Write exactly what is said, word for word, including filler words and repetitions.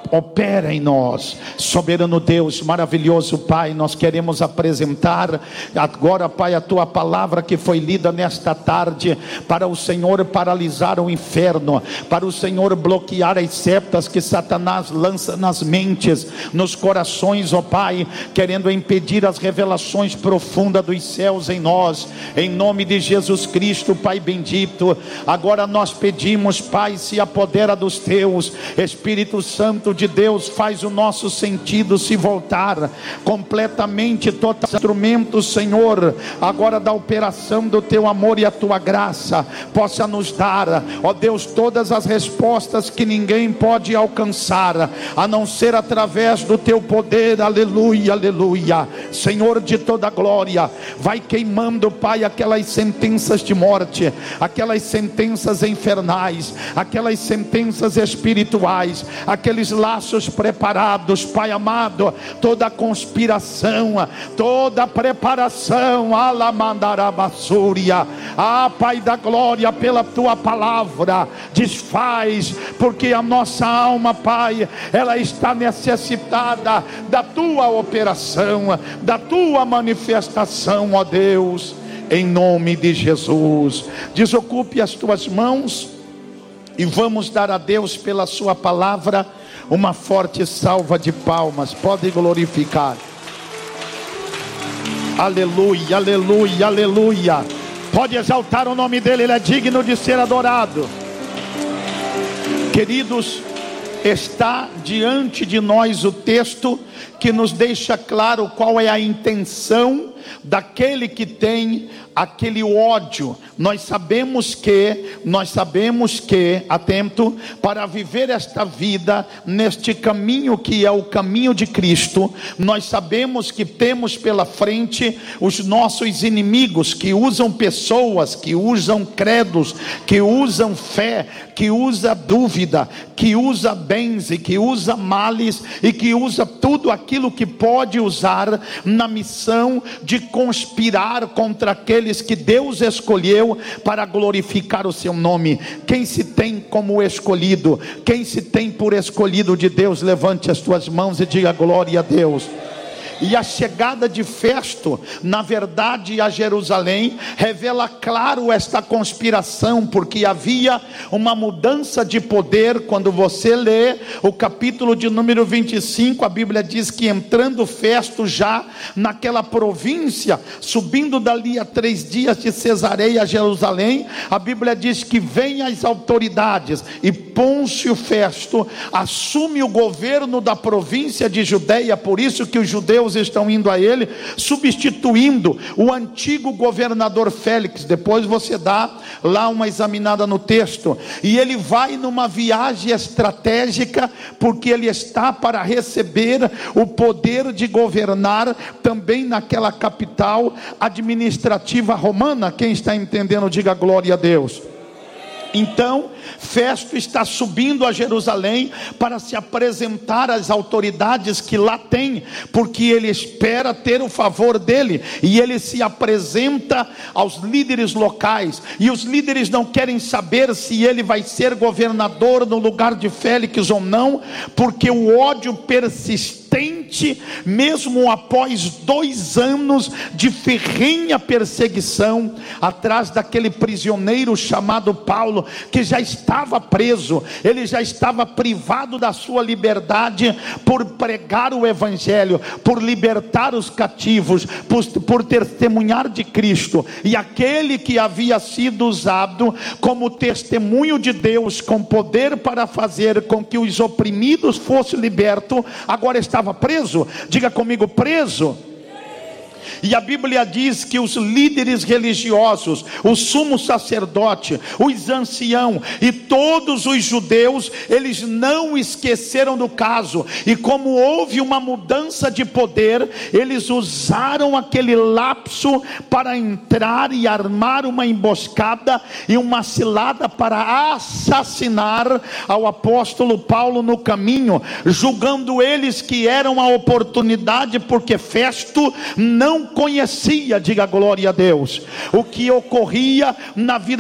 opera em nós. Soberano Deus, maravilhoso Pai, nós queremos apresentar agora, Pai, a tua palavra que foi lida nesta tarde, para o Senhor paralisar o inferno, para o Senhor bloquear as setas que Satanás lança nas mentes, nos corações, ó Pai, querendo impedir as revelações profundas dos céus em nós, em nome de Jesus Cristo, Pai bendito. Agora nós pedimos, Pai, se apodera dos teus, Espírito Santo de Deus, faz o nosso sentido se voltar completamente, todo instrumento, Senhor, agora da operação do teu amor e a tua graça, possa nos dar, ó Deus, todas as respostas que ninguém pode alcançar, a não ser através do teu poder. Aleluia, aleluia. Senhor de toda glória, vai queimando, Pai, aquelas sentenças de morte, aquelas sentenças infernais, aquelas sentenças espirituais, aqueles laços preparados, Pai amado, toda a conspiração, toda a preparação, alamandarabasúria, ah Pai da glória, pela tua palavra, desfaz, porque a nossa alma, Pai, ela está necessitada da tua operação, da tua manifestação, ó Deus, em nome de Jesus. Desocupe as tuas mãos e vamos dar a Deus pela sua palavra uma forte salva de palmas. Pode glorificar. Aleluia, aleluia, aleluia. Pode exaltar o nome dele, ele é digno de ser adorado. Queridos, está diante de nós o texto que nos deixa claro qual é a intenção daquele que tem aquele ódio. Nós sabemos que, nós sabemos que, atento, para viver esta vida, neste caminho que é o caminho de Cristo, nós sabemos que temos pela frente os nossos inimigos, que usam pessoas, que usam credos, que usam fé, que usa dúvida, que usa bens e que usa males, e que usa tudo aquilo que pode usar na missão de conspirar contra aqueles que Deus escolheu para glorificar o seu nome. Quem se tem como escolhido, quem se tem por escolhido de Deus, levante as tuas mãos e diga glória a Deus. E a chegada de Festo, na verdade, a Jerusalém, revela claro esta conspiração, porque havia uma mudança de poder. Quando você lê o capítulo de número vinte e cinco, a Bíblia diz que entrando Festo já naquela província, subindo dali a três dias de Cesareia a Jerusalém, a Bíblia diz que vem as autoridades, e Pôncio Festo assume o governo da província de Judeia. Por isso que os judeus estão indo a ele, substituindo o antigo governador Félix. Depois você dá lá uma examinada no texto, e ele vai numa viagem estratégica, porque ele está para receber o poder de governar também naquela capital administrativa romana. Quem está entendendo, diga glória a Deus. Então Festo está subindo a Jerusalém para se apresentar às autoridades que lá tem, porque ele espera ter o favor dele, e ele se apresenta aos líderes locais, e os líderes não querem saber se ele vai ser governador no lugar de Félix ou não, porque o ódio persistente, mesmo após dois anos de ferrenha perseguição, atrás daquele prisioneiro chamado Paulo, que já estava preso, ele já estava privado da sua liberdade por pregar o evangelho, por libertar os cativos, por, por testemunhar de Cristo. E aquele que havia sido usado como testemunho de Deus, com poder para fazer com que os oprimidos fossem libertos, agora estava preso. Diga comigo, preso. E a Bíblia diz que os líderes religiosos, o sumo sacerdote, os anciãos e todos os judeus, eles não esqueceram do caso. E como houve uma mudança de poder, eles usaram aquele lapso para entrar e armar uma emboscada e uma cilada para assassinar ao apóstolo Paulo no caminho, julgando eles que eram a oportunidade, porque Festo não conhecia, diga glória a Deus, o que ocorria na vida